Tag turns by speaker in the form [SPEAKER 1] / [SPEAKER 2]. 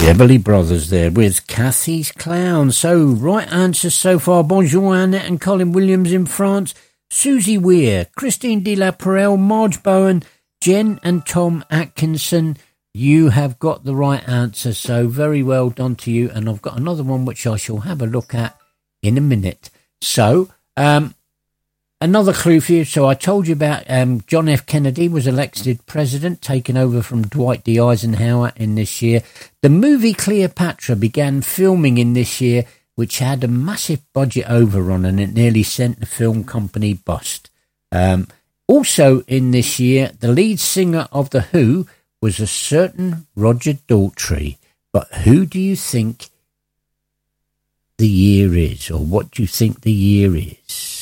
[SPEAKER 1] Everly Brothers there with Cathy's Clown. So, right answers so far. Bonjour, Annette and Colin Williams in France. Susie Weir, Christine de la Perelle, Marge Bowen, Jen and Tom Atkinson. You have got the right answer, so very well done to you. And I've got another one which I shall have a look at in a minute. So, another clue for you. So I told you about John F. Kennedy was elected president, taking over from Dwight D. Eisenhower in this year. The movie Cleopatra began filming in this year, which had a massive budget overrun, and it nearly sent the film company bust. Also in this year, the lead singer of The Who was a certain Roger Daltrey. But who do you think the year is, or what do you think the year is?